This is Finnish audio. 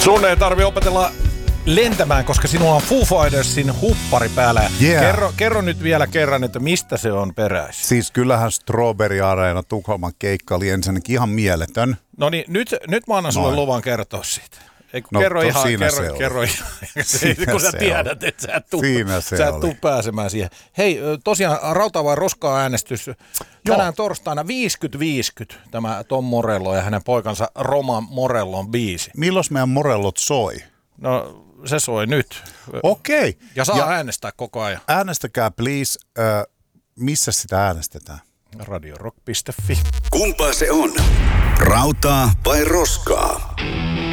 Sun ei tarvi opetella lentämään, koska sinulla on Foo Fightersin huppari päällä. Yeah. Kerro nyt vielä kerran, että mistä se on peräisin. Siis kyllähän Strawberry Areena Tukholman keikka oli ensinnäkin ihan mieletön. No niin, nyt mä annan sulle luvan kertoa siitä. Kerro ihan. Kun sä tiedät, että sä et tuu pääsemään siihen. Hei, tosiaan Rautaa vai roskaa äänestys. Tänään torstaina 50-50 tämä Tom Morello ja hänen poikansa Roman Morellon biisi. Milloin meidän Morellot soi? No se soi nyt. Okei. Ja saa äänestää koko ajan. Äänestäkää please. Missä sitä äänestetään? Radiorock.fi. Kumpaa se on? Rautaa vai roskaa?